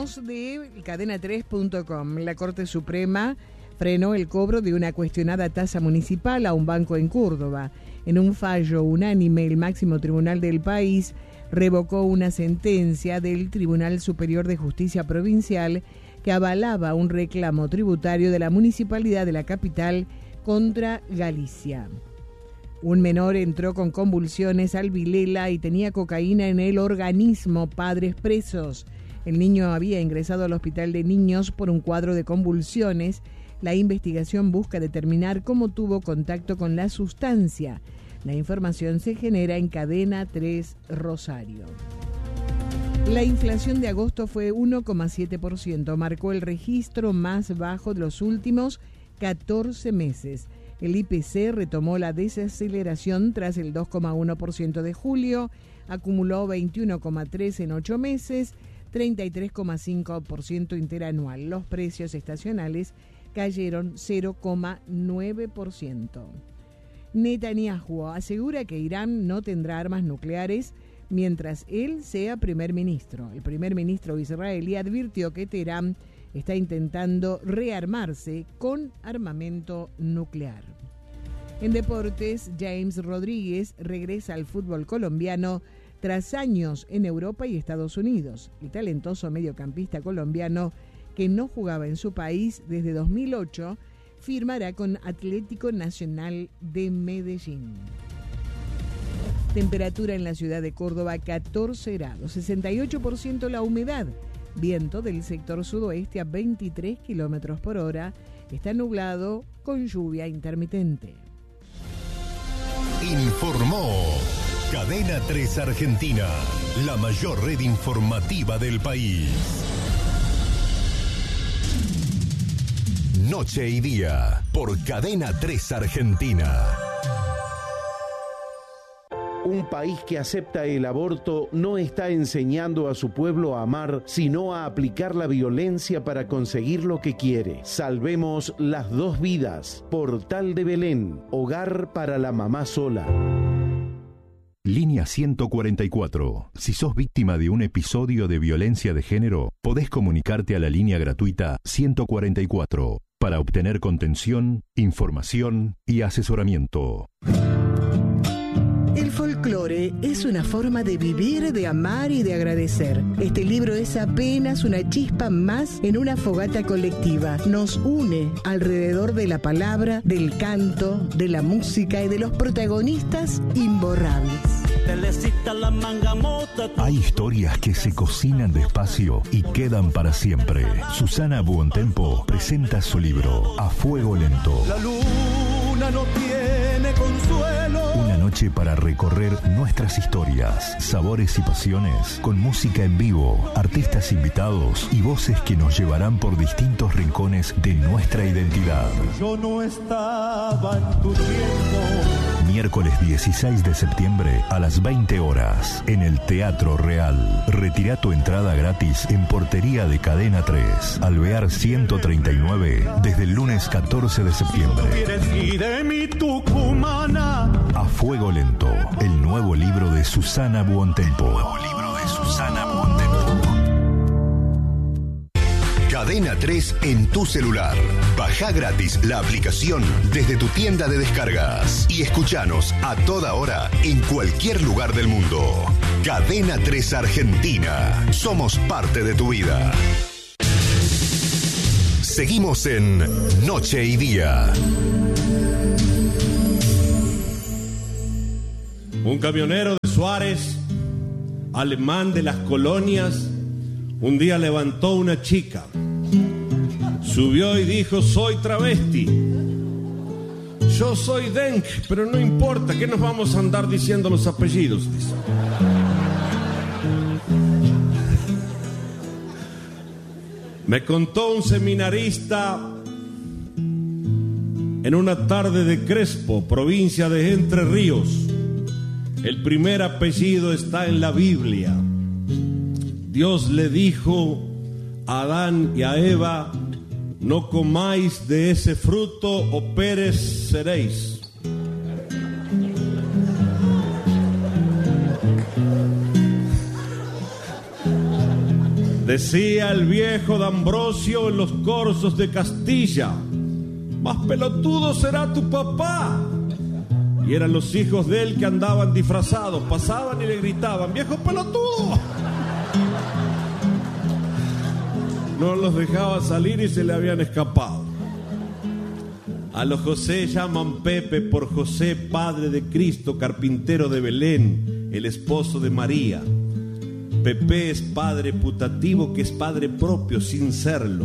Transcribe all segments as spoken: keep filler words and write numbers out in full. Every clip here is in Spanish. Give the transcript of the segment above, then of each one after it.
Hablamos de cadena tres punto com. La Corte Suprema frenó el cobro de una cuestionada tasa municipal a un banco en Córdoba. En un fallo unánime, el máximo tribunal del país revocó una sentencia del Tribunal Superior de Justicia Provincial que avalaba un reclamo tributario de la municipalidad de la capital contra Galicia. Un menor entró con convulsiones al Vilela y tenía cocaína en el organismo. Padres presos. El niño había ingresado al hospital de niños por un cuadro de convulsiones. La investigación busca determinar cómo tuvo contacto con la sustancia. La información se genera en Cadena tres Rosario. La inflación de agosto fue uno coma siete por ciento, marcó el registro más bajo de los últimos catorce meses. El I P C retomó la desaceleración tras el dos coma uno por ciento de julio, acumuló veintiuno coma tres por ciento en ocho meses, treinta y tres coma cinco por ciento interanual. Los precios estacionales cayeron cero coma nueve por ciento. Netanyahu asegura que Irán no tendrá armas nucleares mientras él sea primer ministro. El primer ministro israelí advirtió que Teherán está intentando rearmarse con armamento nuclear. En deportes, James Rodríguez regresa al fútbol colombiano tras años en Europa y Estados Unidos. El talentoso mediocampista colombiano, que no jugaba en su país desde dos mil ocho, firmará con Atlético Nacional de Medellín. Temperatura en la ciudad de Córdoba, catorce grados, sesenta y ocho por ciento la humedad. Viento del sector sudoeste a veintitrés kilómetros por hora. Está nublado con lluvia intermitente. Informó Cadena tres Argentina, la mayor red informativa del país. Noche y día, por Cadena tres Argentina. Un país que acepta el aborto no está enseñando a su pueblo a amar, sino a aplicar la violencia para conseguir lo que quiere. Salvemos las dos vidas. Portal de Belén, hogar para la mamá sola. Línea ciento cuarenta y cuatro. Si sos víctima de un episodio de violencia de género, podés comunicarte a la línea gratuita ciento cuarenta y cuatro para obtener contención, información y asesoramiento. El folclore es una forma de vivir, de amar y de agradecer. Este libro es apenas una chispa más en una fogata colectiva. Nos une alrededor de la palabra, del canto, de la música y de los protagonistas imborrables. Hay historias que se cocinan despacio y quedan para siempre. Susana Buontempo presenta su libro A Fuego Lento. La luna no tiene consuelo. Una noche para recorrer nuestras historias, sabores y pasiones, con música en vivo, artistas invitados y voces que nos llevarán por distintos rincones de nuestra identidad. Yo no estaba en tu tiempo. Miércoles dieciséis de septiembre a las veinte horas en el Teatro Real. Retira tu entrada gratis en portería de Cadena tres, Alvear ciento treinta y nueve, desde el lunes catorce de septiembre. A Fuego Lento, el nuevo libro de Susana Buontempo. El nuevo libro de Susana Buontempo. Cadena tres en tu celular. Baja gratis la aplicación desde tu tienda de descargas y escuchanos a toda hora en cualquier lugar del mundo. Cadena tres Argentina. Somos parte de tu vida. Seguimos en Noche y Día. Un camionero de Suárez, alemán de las colonias, un día levantó una chica, subió y dijo: soy travesti. Yo soy Denk, pero no importa, ¿qué nos vamos a andar diciendo los apellidos? Dice. Me contó un seminarista en una tarde de Crespo, provincia de Entre Ríos. El primer apellido está en la Biblia. Dios le dijo a Adán y a Eva: no comáis de ese fruto o pereceréis. Decía el viejo D'Ambrosio en los corzos de Castilla: más pelotudo será tu papá. Y eran los hijos de él que andaban disfrazados, pasaban y le gritaban: ¡viejo pelotudo! No los dejaba salir y se le habían escapado. A los José llaman Pepe por José, padre de Cristo, carpintero de Belén, el esposo de María. Pepe es padre putativo, que es padre propio sin serlo.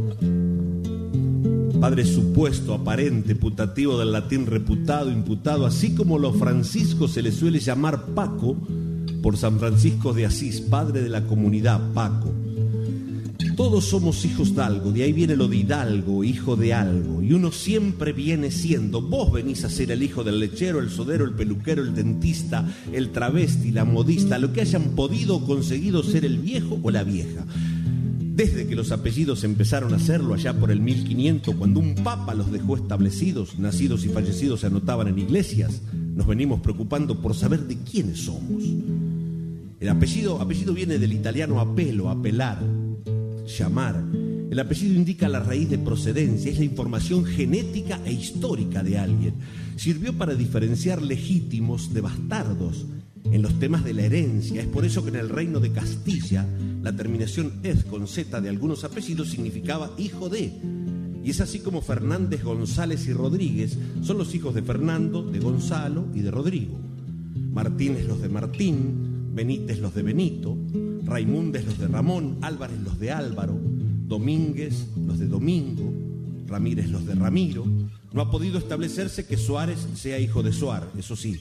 Padre supuesto, aparente, putativo del latín reputado, imputado, así como los franciscos se les suele llamar Paco por San Francisco de Asís, padre de la comunidad, Paco. Todos somos hijos de algo, de ahí viene lo de hidalgo, hijo de algo, y uno siempre viene siendo. Vos venís a ser el hijo del lechero, el sodero, el peluquero, el dentista, el travesti, la modista, lo que hayan podido o conseguido ser el viejo o la vieja. Desde que los apellidos empezaron a hacerlo allá por el mil quinientos, cuando un papa los dejó establecidos, nacidos y fallecidos se anotaban en iglesias, nos venimos preocupando por saber de quiénes somos. El apellido, apellido viene del italiano apelo, apelar, llamar. El apellido indica la raíz de procedencia, es la información genética e histórica de alguien. Sirvió para diferenciar legítimos de bastardos en los temas de la herencia. Es por eso que en el reino de Castilla la terminación "ed" con Z de algunos apellidos significaba hijo de. Y es así como Fernández, González y Rodríguez son los hijos de Fernando, de Gonzalo y de Rodrigo. Martínez los de Martín, Benítez los de Benito, Raimúndez los de Ramón, Álvarez los de Álvaro, Domínguez los de Domingo, Ramírez los de Ramiro. No ha podido establecerse que Suárez sea hijo de Suar, eso sí.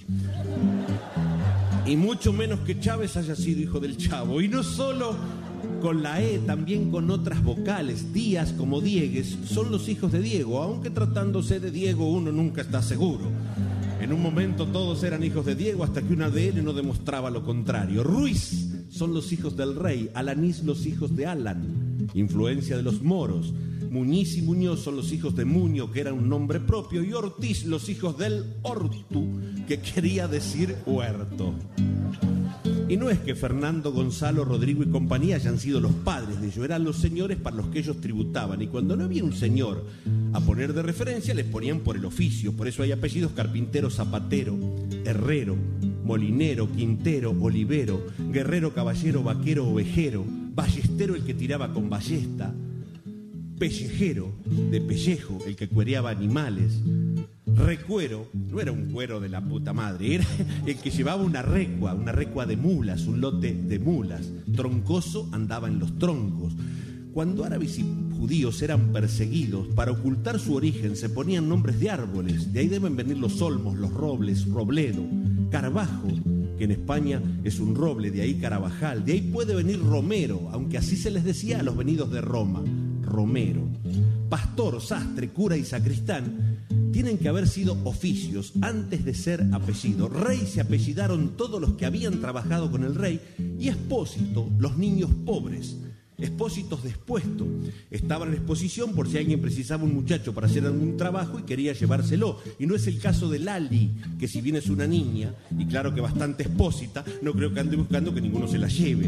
Y mucho menos que Chávez haya sido hijo del Chavo. Y no solo con la E, también con otras vocales. Díaz como Diegues son los hijos de Diego, aunque tratándose de Diego uno nunca está seguro. En un momento todos eran hijos de Diego hasta que un A D N no demostraba lo contrario. Ruiz son los hijos del rey, Alanís los hijos de Alan, influencia de los moros. Muñiz y Muñoz son los hijos de Muño, que era un nombre propio, y Ortiz los hijos del Hortu, que quería decir huerto. Y no es que Fernando, Gonzalo, Rodrigo y compañía hayan sido los padres de ellos, eran los señores para los que ellos tributaban, y cuando no había un señor a poner de referencia les ponían por el oficio. Por eso hay apellidos: carpintero, zapatero, herrero, molinero, quintero, olivero, guerrero, caballero, vaquero, ovejero, ballestero, el que tiraba con ballesta, pellejero, de pellejo, el que cuereaba animales. Recuero, no era un cuero de la puta madre, era el que llevaba una recua, una recua de mulas, un lote de mulas. Troncoso andaba en los troncos. Cuando árabes y judíos eran perseguidos, para ocultar su origen se ponían nombres de árboles. De ahí deben venir los olmos, los robles, robledo, carbajo, que en España es un roble, de ahí carabajal. De ahí puede venir romero, aunque así se les decía a los venidos de Roma, romero. Pastor, sastre, cura y sacristán tienen que haber sido oficios antes de ser apellido. Rey se apellidaron todos los que habían trabajado con el rey, y expósito los niños pobres. Expósitos de expuesto. Estaban en exposición por si alguien precisaba un muchacho para hacer algún trabajo y quería llevárselo. Y no es el caso de Lali, que si bien es una niña, y claro que bastante expósita, no creo que ande buscando que ninguno se la lleve.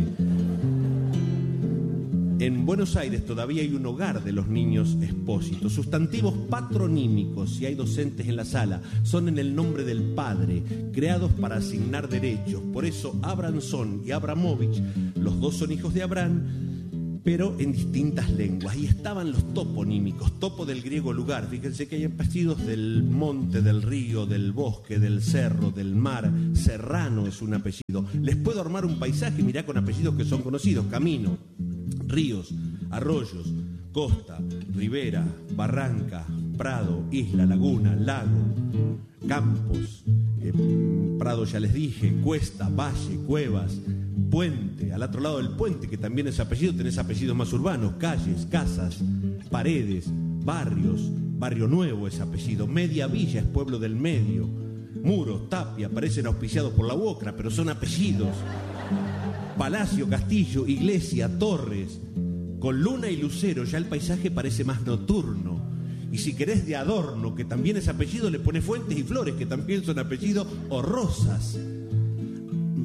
En Buenos Aires todavía hay un hogar de los niños expósitos. Sustantivos patronímicos, si hay docentes en la sala, son en el nombre del padre, creados para asignar derechos. Por eso Abramson y Abramovich, los dos son hijos de Abraham, pero en distintas lenguas. Y estaban los toponímicos, topo del griego lugar. Fíjense que hay apellidos del monte, del río, del bosque, del cerro, del mar. Serrano es un apellido. Les puedo armar un paisaje, mirá, con apellidos que son conocidos: Camino, ríos, arroyos, costa, ribera, barranca, prado, isla, laguna, lago, campos, eh, prado ya les dije, cuesta, valle, cuevas, puente. Al otro lado del puente, que también es apellido, tenés apellidos más urbanos: calles, casas, paredes, barrios. Barrio Nuevo es apellido. Media Villa es pueblo del medio. Muros, Tapia, parecen auspiciados por la UOCRA, pero son apellidos. Palacio, castillo, iglesia, torres. Con luna y lucero ya el paisaje parece más nocturno. Y si querés de adorno, que también es apellido, le pones Fuentes y Flores, que también son apellidos, o Rosas.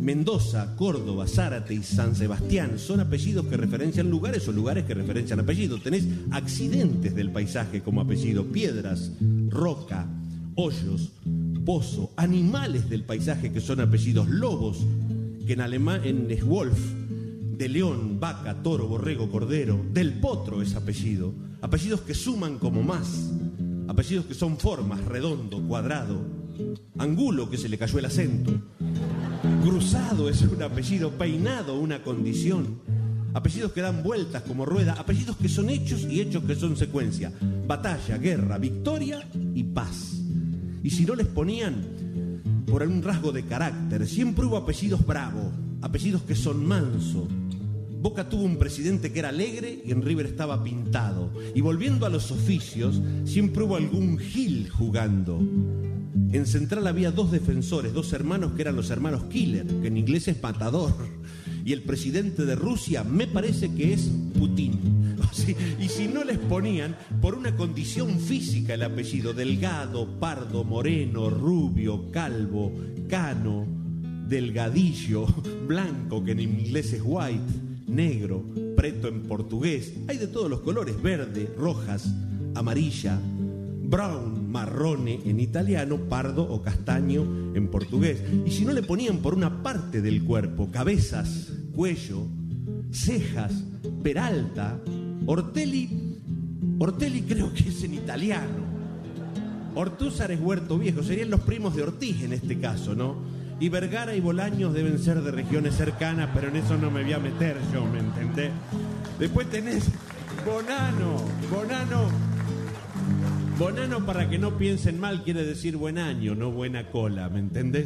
Mendoza, Córdoba, Zárate y San Sebastián son apellidos que referencian lugares o lugares que referencian apellidos. Tenés accidentes del paisaje como apellido, piedras, roca, hoyos, pozo, animales del paisaje que son apellidos, lobos, que en alemán en es Wolf, de león, vaca, toro, borrego, cordero, del potro es apellido, apellidos que suman como más, apellidos que son formas, redondo, cuadrado, angulo, que se le cayó el acento, cruzado es un apellido, peinado una condición, apellidos que dan vueltas como rueda, apellidos que son hechos y hechos que son secuencia, batalla, guerra, victoria y paz. Y si no les ponían por algún rasgo de carácter, siempre hubo apellidos bravos, apellidos que son manso. Boca tuvo un presidente que era alegre y en River estaba pintado. Y volviendo a los oficios, siempre hubo algún gil jugando. En Central había dos defensores, dos hermanos que eran los hermanos Killer, que en inglés es matador. Y el presidente de Rusia me parece que es Putin. Y si no les ponían por una condición física el apellido, delgado, pardo, moreno, rubio, calvo, cano, delgadillo, blanco, que en inglés es white, negro, preto en portugués, hay de todos los colores, verde, rojas, amarilla, brown, marrone en italiano, pardo o castaño en portugués. Y si no le ponían por una parte del cuerpo, cabezas, cuello, cejas, Peralta, Ortelli, Ortelli creo que es en italiano, Ortúzar es Huerto Viejo, serían los primos de Ortiz en este caso, ¿no? Y Vergara y Bolaños deben ser de regiones cercanas, pero en eso no me voy a meter yo, ¿me entendés? Después tenés Bonano, Bonano, Bonano, para que no piensen mal, quiere decir buen año, no buena cola, ¿me entendés?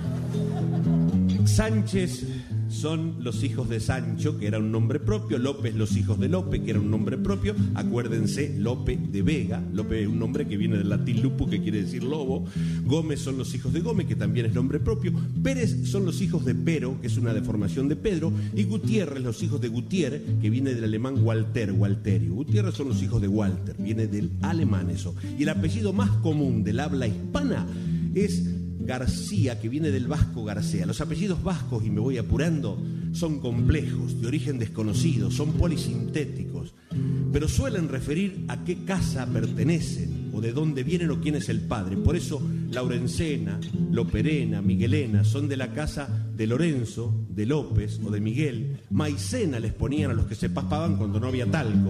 Sánchez son los hijos de Sancho, que era un nombre propio. López, los hijos de Lope, que era un nombre propio. Acuérdense, Lope de Vega. Lope es un nombre que viene del latín lupu, que quiere decir lobo. Gómez son los hijos de Gómez, que también es nombre propio. Pérez son los hijos de Pero, que es una deformación de Pedro. Y Gutiérrez, los hijos de Gutier, que viene del alemán Walter, Walterio. Gutiérrez son los hijos de Walter, viene del alemán eso. Y el apellido más común del habla hispana es García, que viene del vasco García. Los apellidos vascos, y me voy apurando, son complejos, de origen desconocido, son polisintéticos, pero suelen referir a qué casa pertenecen o de dónde vienen o quién es el padre. Por eso Laurencena, Loperena, Miguelena son de la casa de Lorenzo, de López o de Miguel. Maicena les ponían a los que se paspaban cuando no había talco.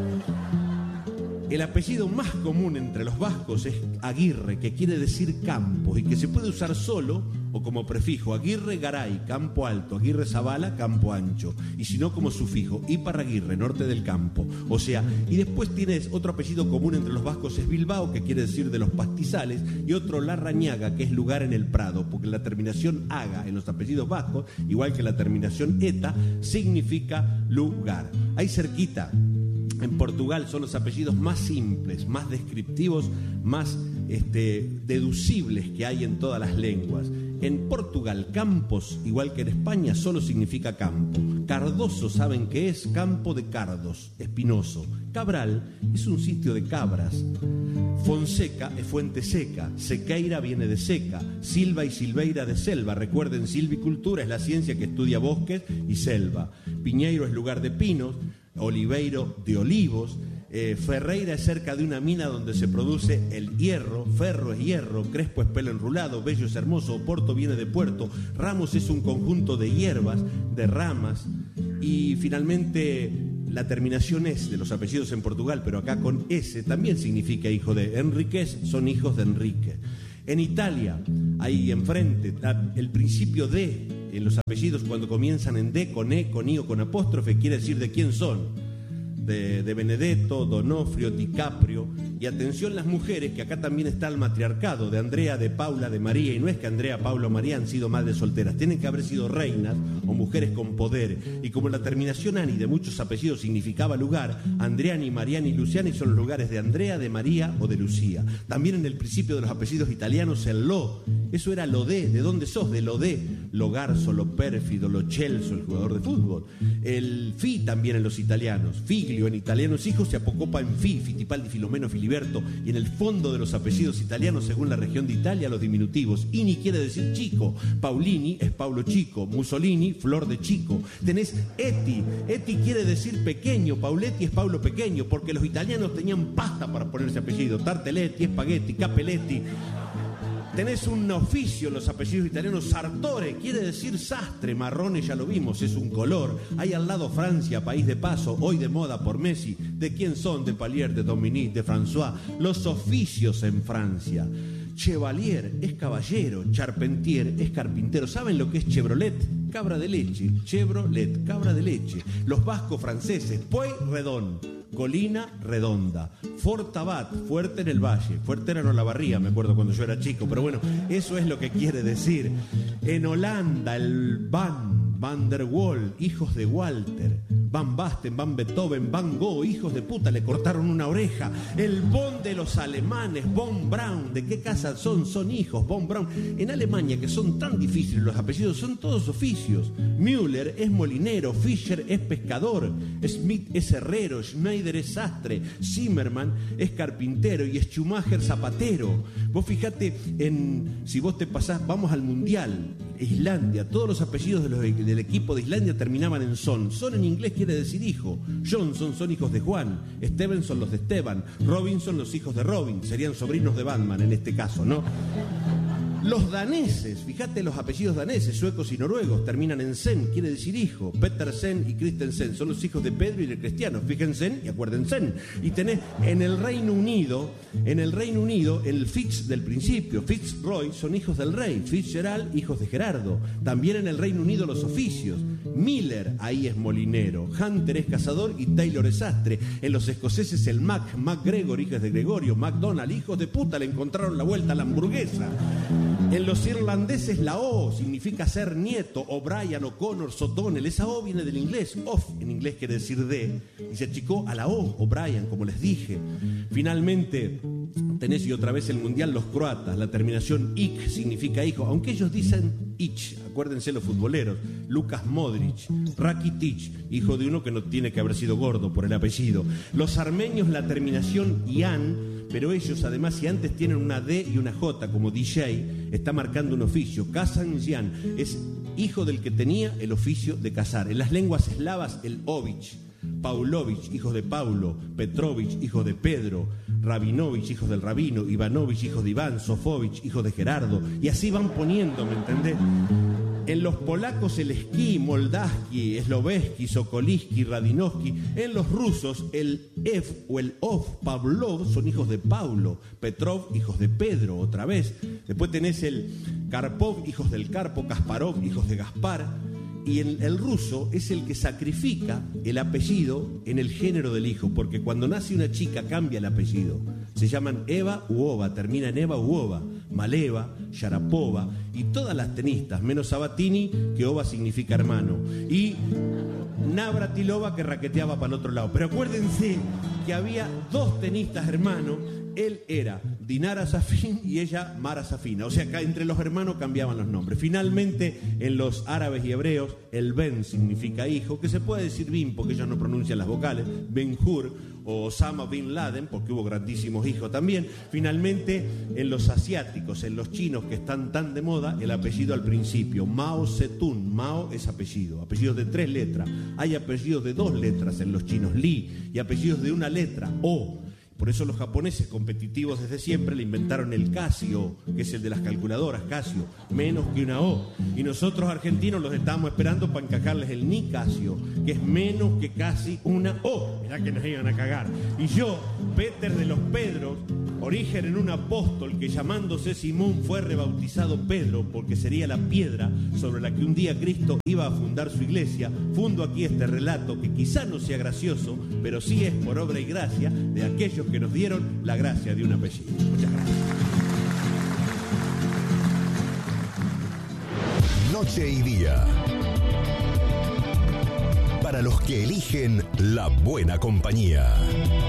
El apellido más común entre los vascos es Aguirre, que quiere decir campos y que se puede usar solo o como prefijo. Aguirre Garay, campo alto. Aguirre Zabala, campo ancho. Y si no, como sufijo, Iparraguirre, norte del campo. O sea, y después tienes otro apellido común entre los vascos, es Bilbao, que quiere decir de los pastizales, y otro Larrañaga, que es lugar en el prado, porque la terminación aga en los apellidos vascos, igual que la terminación eta, significa lugar. Ahí cerquita, en Portugal, son los apellidos más simples, más descriptivos, más este, deducibles que hay en todas las lenguas. En Portugal, Campos, igual que en España, solo significa campo. Cardoso, ¿saben qué es? Campo de cardos, espinoso. Cabral es un sitio de cabras. Fonseca es fuente seca. Sequeira viene de seca. Silva y Silveira de selva. Recuerden, silvicultura es la ciencia que estudia bosques y selva. Piñeiro es lugar de pinos. Oliveiro de olivos. eh, Ferreira es cerca de una mina donde se produce el hierro. Ferro es hierro, Crespo es pelo enrulado, Bello es hermoso, Oporto viene de puerto, Ramos es un conjunto de hierbas, de ramas. Y finalmente la terminación es de los apellidos en Portugal, pero acá con S también significa hijo de. Enríquez son hijos de Enrique. En Italia, ahí enfrente, el principio de en los apellidos cuando comienzan en D, con E, con I o con apóstrofe, quiere decir de quién son. De, de Benedetto, Donofrio, DiCaprio. Y atención las mujeres, que acá también está el matriarcado de Andrea, de Paula, de María. Y no es que Andrea, Paula o María han sido madres solteras, tienen que haber sido reinas o mujeres con poder. Y como la terminación Ani de muchos apellidos significaba lugar, Andreani, Mariani y Luciani son los lugares de Andrea, de María o de Lucía. También en el principio de los apellidos italianos el lo, eso era lo de, ¿de dónde sos? De lo de, lo garzo, lo pérfido, lo Celso, el jugador de fútbol. El fi también en los italianos, Figue, Figlio en italiano es hijo, se apocopa en Fi, Fittipaldi, Filomeno, Filiberto, y en el fondo de los apellidos italianos, según la región de Italia, los diminutivos. Ini quiere decir chico, Paulini es Paulo Chico, Mussolini, Flor de Chico. Tenés Eti, Eti quiere decir pequeño, Pauletti es Paulo Pequeño, porque los italianos tenían pasta para ponerse apellido, Tarteletti, Spaghetti, Capelletti. Tenés un oficio en los apellidos italianos, Sartore, quiere decir sastre, marrone ya lo vimos, es un color. Hay al lado Francia, país de paso, hoy de moda por Messi. ¿De quién son? De Palier, de Dominique, de François. Los oficios en Francia. Chevalier es caballero, Charpentier es carpintero. ¿Saben lo que es Chevrolet? Cabra de leche. Chevrolet, cabra de leche. Los vascos franceses, Pueyrredón, colina redonda. Fortabat, fuerte en el valle. Fuerte era no la barría, me acuerdo cuando yo era chico, pero bueno, eso es lo que quiere decir. En Holanda, el Van, Van der Waal, hijos de Walter. Van Basten, Van Beethoven, Van Gogh, hijos de puta, le cortaron una oreja. El Bonn de los alemanes, Von Braun. ¿De qué casa son? Son hijos, Von Braun. En Alemania, que son tan difíciles los apellidos, son todos oficios. Müller es molinero, Fischer es pescador, Smith es herrero, Schneider es sastre, Zimmermann es carpintero y Schumacher zapatero. Vos fijate en, si vos te pasás, vamos al Mundial, Islandia, todos los apellidos de los, del equipo de Islandia terminaban en son. Son en inglés quiere decir hijo. Johnson son hijos de Juan, Stevenson los de Esteban, Robinson los hijos de Robin, serían sobrinos de Batman en este caso, ¿no? Los daneses, fíjate los apellidos daneses, suecos y noruegos, terminan en sen, quiere decir hijo. Petersen y Christensen son los hijos de Pedro y de Cristiano, fíjense y acuérdense. Y tenés en el Reino Unido, en el Reino Unido, el Fitz del principio, Fitzroy son hijos del rey, Fitzgerald, hijos de Gerardo. También en el Reino Unido los oficios. Miller, ahí es molinero, Hunter es cazador y Taylor es sastre. En los escoceses el Mac, MacGregor, hijos de Gregorio, MacDonald, hijos de puta, le encontraron la vuelta a la hamburguesa. En los irlandeses la O significa ser nieto, O'Brien, O'Connor, O'Donnell. Esa O viene del inglés, off en inglés quiere decir de, y se achicó a la O, O'Brien, como les dije. Finalmente, tenés y otra vez el mundial los croatas, la terminación ik significa hijo, aunque ellos dicen ich, acuérdense los futboleros, Lucas Modric, Rakitic, hijo de uno que no tiene que haber sido gordo por el apellido. Los armenios la terminación ian, pero ellos además, si antes tienen una D y una J como D J, está marcando un oficio. Kazan Jan es hijo del que tenía el oficio de cazar. En las lenguas eslavas el Ovich, Paulovich, hijos de Paulo, Petrovich, hijo de Pedro, Rabinovich, hijos del Rabino, Ivanovich, hijos de Iván, Sofovich, hijos de Gerardo, y así van poniendo, ¿me entendés? En los polacos el esquí, Moldavsky, Sloveski, Sokoliski, Radinovsky. En los rusos el Ev o el Ov, Pavlov, son hijos de Paulo, Petrov, hijos de Pedro, otra vez. Después tenés el Karpov, hijos del Karpo, Kasparov, hijos de Gaspar. Y el, el ruso es el que sacrifica el apellido en el género del hijo, porque cuando nace una chica cambia el apellido. Se llaman Eva u Ova, termina en Eva u Ova, Maleva, Sharapova y todas las tenistas, menos Sabatini, que Ova significa hermano, y Navratilova, que raqueteaba para el otro lado. Pero acuérdense que había dos tenistas hermanos. Él era Dinara Safin y ella Mara Safina. O sea, acá entre los hermanos cambiaban los nombres. Finalmente, en los árabes y hebreos, el Ben significa hijo, que se puede decir Bin porque ellos no pronuncian las vocales, Ben Hur o Osama Bin Laden, porque hubo grandísimos hijos también. Finalmente, en los asiáticos, en los chinos que están tan de moda, el apellido al principio, Mao Zedong. Mao es apellido, apellidos de tres letras. Hay apellidos de dos letras en los chinos, Li, y apellidos de una letra, O. Por eso los japoneses competitivos desde siempre le inventaron el Casio, que es el de las calculadoras, Casio, menos que una O. Y nosotros argentinos los estábamos esperando para encajarles el Nicasio, que es menos que casi una O. Mirá que nos iban a cagar. Y yo, Peter de los Pedros, origen en un apóstol que llamándose Simón fue rebautizado Pedro, porque sería la piedra sobre la que un día Cristo iba a fundar su iglesia, fundo aquí este relato que quizá no sea gracioso, pero sí es por obra y gracia de aquellos que nos dieron la gracia de un apellido. Muchas gracias. Noche y día. Para los que eligen la buena compañía.